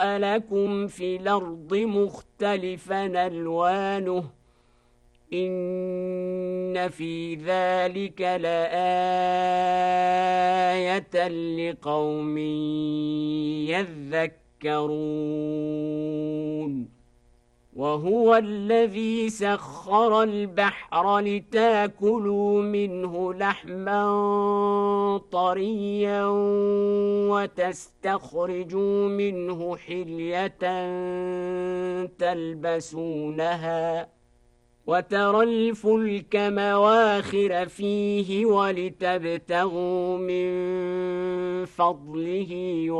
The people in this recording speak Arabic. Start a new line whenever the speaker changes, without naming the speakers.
لكم في الأرض مختلفا ألوانه إن في ذلك لآية لقوم يذكرون وهو الذي سخر البحر لتاكلوا منه لحما طريا وتستخرجوا منه حلية تلبسونها وترى الفلك مواخر فيه ولتبتغوا من فضله